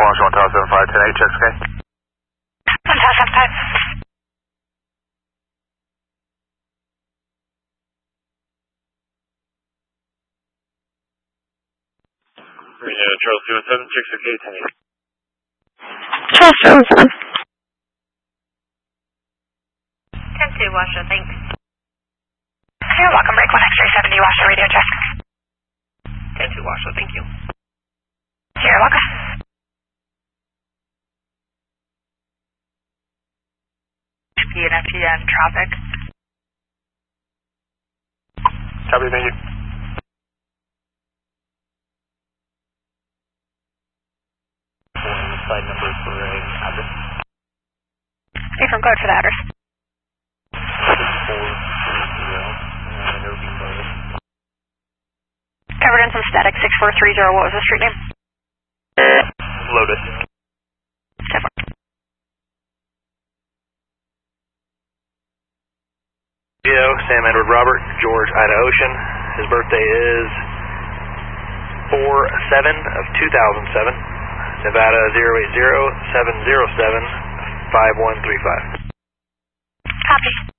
Washington 1075, 10 HXK. 1075. Charles 217, HXK, 10 Charles 217. 10-2, Washoe, thanks. You're welcome, break 1 X-ray 70, Washoe, radio check. 10-2, Washoe, thank you. You're welcome. PNFPN traffic. Copy, thank you. Side number for address. Affirm code for the address. 6430, Covered in some static 6430, what was the street name? Lotus. Sam Edward Robert, George Ida Ocean. His birthday is 4/7/2007. Nevada 080-707-5135. Copy.